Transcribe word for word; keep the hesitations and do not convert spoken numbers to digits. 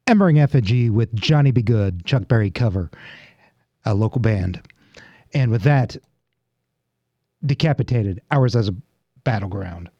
Embering Effigy with Johnny Be Good, Chuck Berry cover, a local band. And with that, Decapitated, Ours as a Battleground.